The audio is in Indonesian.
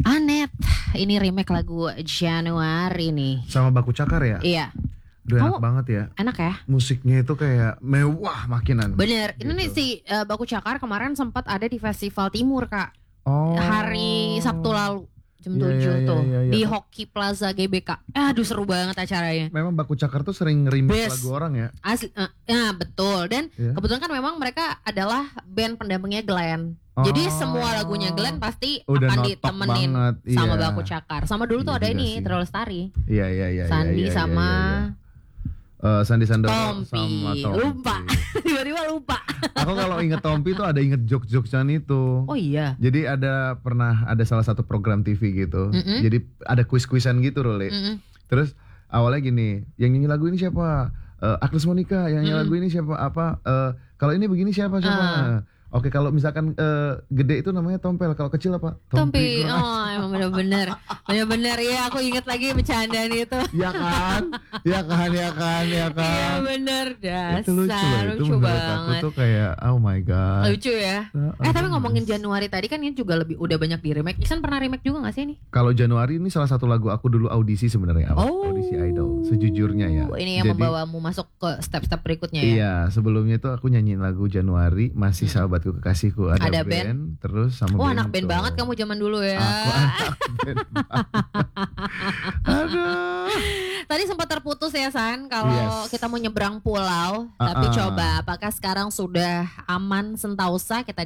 Anet, ini remake lagu Januari nih. Sama Baku Cakar ya? Iya. Udah enak banget ya. Enak ya? Musiknya itu kayak mewah makinan. Bener, gitu. ini nih si Baku Cakar kemarin sempat ada di Festival Timur Kak. Oh. Hari Sabtu lalu jam 7 tuh di Hoki Plaza GBK. Aduh seru banget acaranya. Memang Baku Cakar tuh sering remix lagu orang ya. Asli, ya betul. Dan kebetulan kan memang mereka adalah band pendampingnya Glenn. Jadi semua lagunya Glenn pasti udah akan ditemenin banget, sama Baku Cakar. Sama dulu tuh ada ini Terlalu Lestari. Iya. Sandi sama Sandi Sandoro Tompi. sama Tompi. Lupa. Tiba-tiba lupa. Aku kalau inget Tompi tuh ada inget jokes-jokesan itu. Oh iya. Jadi pernah ada salah satu program TV gitu. Jadi ada kuis-kuisan gitu Role. Terus awalnya gini, yang nyanyi lagu ini siapa? Agnes Monica. Yang nyanyi lagu ini siapa? Kalau ini begini siapa? Oke, kalau misalkan gede itu namanya Tompel, kalau kecil apa? Tompi. Oh, emang bener-bener ya, aku inget lagi bercandaan itu. Ya kan? Iya bener, dasar itu lucu menurut banget. aku tuh kayak oh my god. Lucu ya. Tapi ngomongin Januari tadi kan ini juga udah banyak di remake. Iksan pernah remake juga gak sih ini? Kalau Januari ini salah satu lagu aku dulu audisi sebenarnya, audisi Idol. Sejujurnya ya. Ini yang membawamu masuk ke step-step berikutnya ya. Iya, sebelumnya tuh aku nyanyiin lagu Januari, Masih Sahabatku Kekasihku, ada band, terus sama Wah, anak band banget kamu zaman dulu ya. Aku anak band. Aduh. Tadi sempat terputus ya San, kalau kita mau nyebrang pulau. Tapi coba apakah sekarang sudah aman Sentausa kita